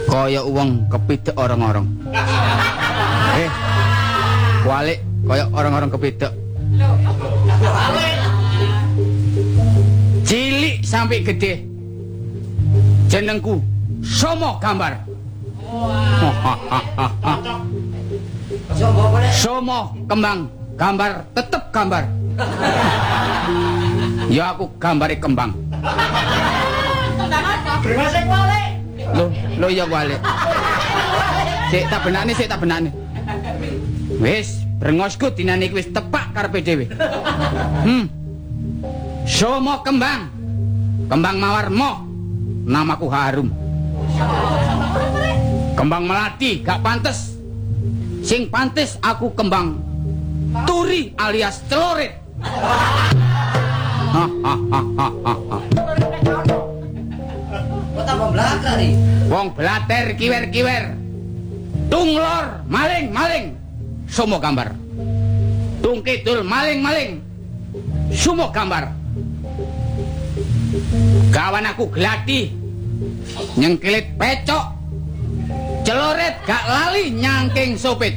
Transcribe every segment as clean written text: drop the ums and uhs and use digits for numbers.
Kaya wong kepidek orang-orang. Balik kaya orang-orang kepidek. Cilik sampai gede. Jenengku Somo Gambar. Somo kembang, gambar tetep gambar. Ya aku gambare kembang. Lo ya wale. Sik tak benane. Wis, brengosku dinane iki wis tepak karepe dhewe. Somo kembang. Kembang mawarmo. Namaku harum. Kembang melati gak pantes. Sing pantes aku kembang turi alias celorit. Wong blater kiwer-kiwer. Tunglor maling-maling. Somo Gambar. Tung kidul maling-maling. Somo Gambar. Kawan aku gladi. Nyengkilit pecok. Celoret gak lali nyangking sopit.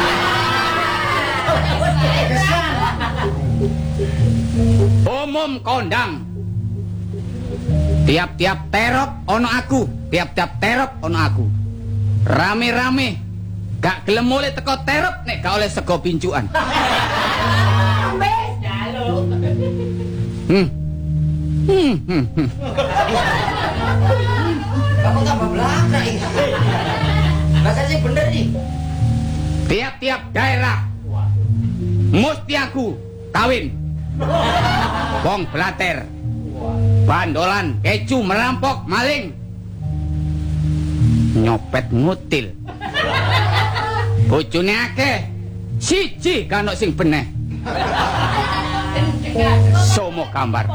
Umum kondang. Tiap-tiap terop ono aku, tiap-tiap terop ono aku. Rame-rame gak gelem mulih teko terop nek gak oleh sego pincukan. Kamu tambah belakang ini. Bahasanya bener nih. Tiap-tiap daerah mesti aku kawin. Wong blater. Bandolan, keju, merampok, maling. Nyopet ngutil. Bojone akeh. Siji kanok sing beneh. Somo Gambar.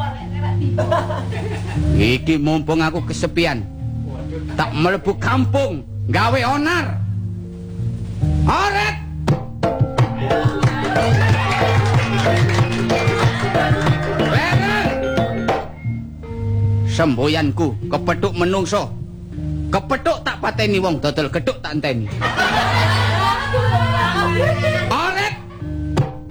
Iki mumpung aku kesepian. Tak mlebu kampung gawe onar. Oret. Semboyanku kepethuk menungso. Kepethuk tak pateni wong dodol gedhuk tak enteni.